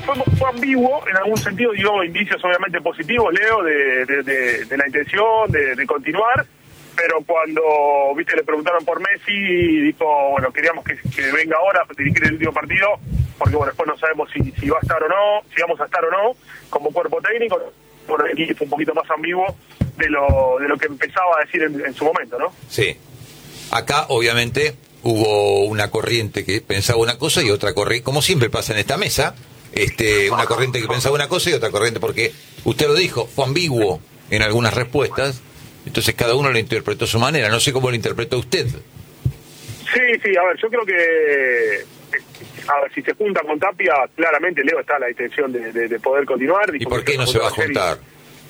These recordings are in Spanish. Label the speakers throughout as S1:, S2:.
S1: fue ambiguo, en algún sentido dio indicios obviamente positivos, Leo, de la intención de continuar, pero cuando, viste, le preguntaron por Messi, dijo, bueno, queríamos que venga ahora a dirigir el último partido, porque bueno, después no sabemos si va a estar o no, si vamos a estar o no, como cuerpo técnico. Bueno, aquí fue un poquito más ambiguo de lo que empezaba a decir en su momento, ¿no?
S2: Sí. Acá, obviamente, hubo una corriente que pensaba una cosa y otra corriente, como siempre pasa en esta mesa, una corriente que pensaba una cosa y otra corriente, porque usted lo dijo, fue ambiguo en algunas respuestas, entonces cada uno lo interpretó a su manera. No sé cómo lo interpretó usted.
S1: Sí, a ver, yo creo que, a ver, si se junta con Tapia, claramente Leo está a la intención de poder continuar.
S2: ¿Y por qué no se va a juntar?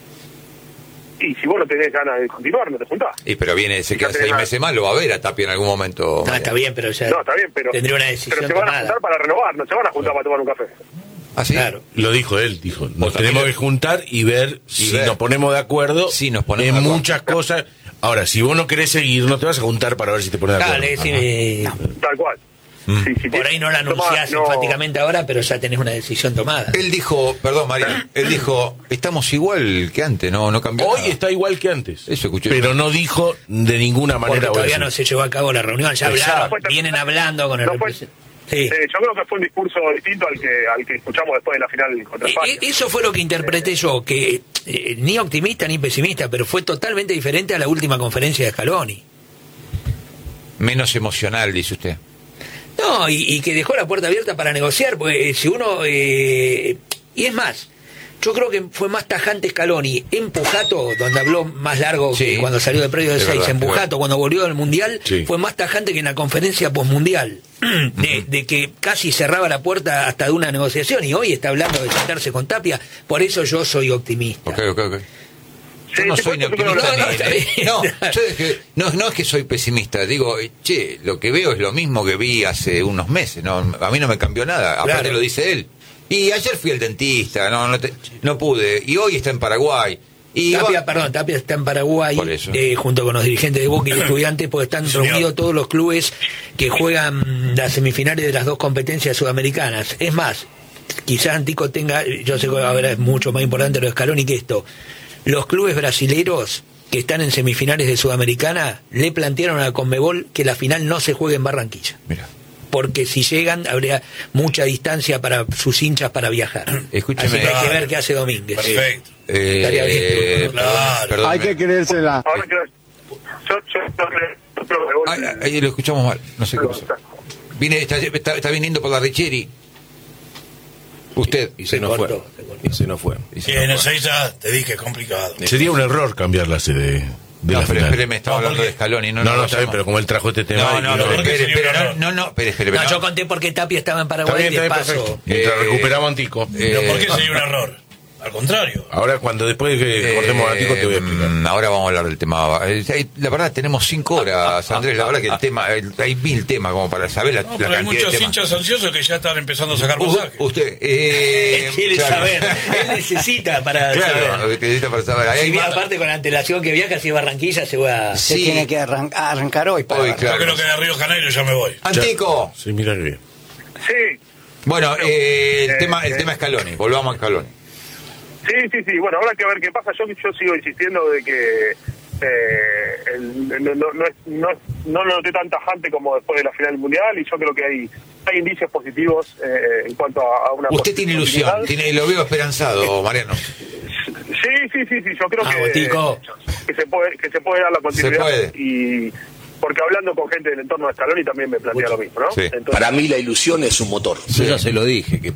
S1: Y si vos no tenés ganas de continuar, no te juntás.
S2: Y pero se queda 6 meses más, lo va a ver a Tapia en algún momento.
S3: No, está bien, pero ya tendría una decisión
S1: pero se van a juntar para renovar, no se van a juntar para tomar un café.
S2: ¿Ah, sí?
S4: Claro. Lo dijo él, nos tenemos que juntar y ver si nos ponemos de acuerdo en muchas cosas. Ahora, si vos no querés seguir, no te vas a juntar para ver si te pones de acuerdo.
S1: Tal cual.
S3: Sí, por ahí no la anunciás enfáticamente ahora, pero ya tenés una decisión tomada.
S2: Él dijo, perdón María, él dijo, estamos igual que antes, no cambió
S4: Hoy
S2: nada.
S4: Está igual que antes.
S2: Eso escuché.
S4: Pero no dijo de ninguna manera.
S3: Porque todavía no se llevó a cabo la reunión, ya hablaron, vienen hablando con el representante.
S1: Sí. Yo creo que fue un discurso distinto al que escuchamos después de la final contra España.
S3: Eso fue lo que interpreté yo, que ni optimista ni pesimista, pero fue totalmente diferente a la última conferencia de Scaloni.
S2: Menos emocional, dice usted.
S3: No, y que dejó la puerta abierta para negociar, porque si uno... y es más, yo creo que fue más tajante Scaloni en Pujato, donde habló más largo que cuando salió de predio de 6, en Pujato, cuando volvió del Mundial, fue más tajante que en la conferencia postmundial, de que casi cerraba la puerta hasta de una negociación, y hoy está hablando de sentarse con Tapia, por eso yo soy optimista.
S2: Ok. Yo no soy ni optimista no es que soy pesimista, digo, lo que veo es lo mismo que vi hace unos meses, a mí no me cambió nada, aparte lo dice él. Y ayer fui al dentista, no pude, y hoy está en Paraguay. Y
S3: Tapia está en Paraguay junto con los dirigentes de Boca y Estudiantes, porque están reunidos todos los clubes que juegan las semifinales de las dos competencias sudamericanas. Es más, quizás Antico tenga, yo sé que ahora es mucho más importante lo de Scaloni que esto. Los clubes brasileros que están en semifinales de Sudamericana le plantearon a Conmebol que la final no se juegue en Barranquilla.
S2: Mira.
S3: Porque si llegan habría mucha distancia para sus hinchas para viajar.
S2: Escúcheme.
S3: Así que hay que ver qué hace Domínguez.
S5: Perfecto.
S3: Estaría bien.
S5: Claro.
S6: Hay que creérsela.
S1: Ahora
S2: ahí lo escuchamos mal, no sé qué pasó. Está viniendo por la Richieri. Usted.
S4: Y se nos fue.
S5: Y en el 6 ya te dije, es complicado.
S4: Sería un error cambiar la sede de la final.
S2: Espéreme, estaba hablando de Scaloni. No,
S4: está bien, pero como él trajo este tema...
S2: Espere.
S3: Yo conté porque Tapia estaba en Paraguay y de paso...
S4: Mientras recuperamos Antico.
S5: ¿Pero por qué sería un error? Al contrario.
S4: Ahora, después de que cortemos a Antico, te voy a explicar.
S2: Ahora vamos a hablar del tema. La verdad, tenemos 5 horas, Andrés. La verdad que el tema, hay 1000 temas como para saber la cantidad de temas.
S5: Hay muchos hinchas ansiosos que ya están empezando a sacar pasajes.
S2: Usted,
S3: quiere saber. Él necesita para saber.
S2: Necesita para saber.
S3: Aparte, con la antelación que viaja, si Barranquilla se va...
S6: Se tiene que arrancar hoy.
S2: Claro.
S5: Yo creo que de Río Janeiro ya me voy.
S2: Antico.
S4: Sí, mira que bien.
S1: Sí.
S2: Bueno, el tema Scaloni. Volvamos a Scaloni.
S1: Sí. Bueno, habrá que ver qué pasa. Yo sigo insistiendo de que no lo noté tan tajante como después de la final del Mundial, y yo creo que hay indicios positivos en cuanto a una...
S2: Usted tiene ilusión, lo veo esperanzado, Mariano.
S1: Sí, yo creo que se puede dar la continuidad. Y porque hablando con gente del entorno de Scaloni también me plantea lo mismo, ¿no?
S2: Sí.
S1: Entonces,
S7: para mí la ilusión es un motor.
S8: Yo ya se lo dije, que